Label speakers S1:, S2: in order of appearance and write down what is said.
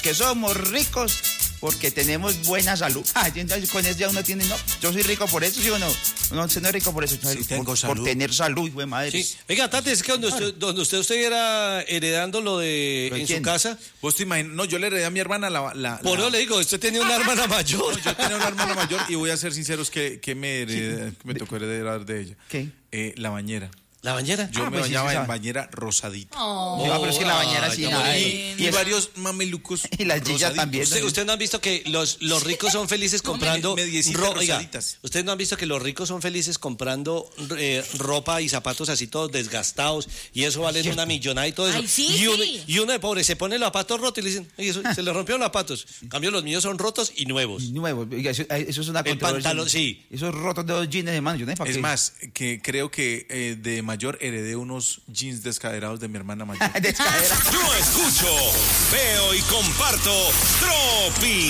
S1: que somos ricos porque tenemos buena salud. Entonces con eso ya uno tiene, no, yo soy rico por eso, ¿sí o no? No, usted no es rico por eso,
S2: Sí, tengo
S1: por tener salud, hijo de madre.
S3: Sí. Oiga, Tati, es que donde usted estuviera heredando lo de
S1: ¿Pero
S3: en
S1: quién?
S3: su casa,
S2: ¿Vos te imaginas? No, yo le heredé a mi hermana
S3: por eso le digo, usted tenía una hermana mayor.
S2: No, yo tenía una hermana mayor y voy a ser sincero, es que me tocó heredar de ella.
S1: ¿Qué?
S2: La bañera.
S3: ¿La bañera?
S2: Yo me
S1: pues sí,
S2: bañaba
S1: sí,
S2: en
S1: sabe.
S2: bañera rosadita.
S1: Pero es que la bañera sí,
S3: ya
S1: nada,
S2: Y varios mamelucos
S1: Y las chillas
S2: rosaditos.
S1: también.
S3: ¿Usted no han visto que los ricos son felices comprando
S2: mediecitas
S3: oiga,
S2: rosaditas.
S3: ¿ustedes no han visto que los ricos son felices comprando ropa y zapatos así todos desgastados y eso vale una millonada y todo eso?
S4: Ay, sí,
S3: y uno de pobre se pone los zapatos rotos y le dicen, "Oye, se le rompieron los zapatos". En cambio los míos son rotos y nuevos.
S1: Nuevo, oiga, eso es una
S3: El
S1: controversia.
S3: pantalón, sí.
S1: Esos rotos de los jeans, hermano, yo no sé para
S2: Es
S1: qué.
S2: más, que creo que de mayor heredé unos jeans descaderados de mi hermana mayor.
S1: De escalera.
S5: Yo escucho, veo y comparto Tropi.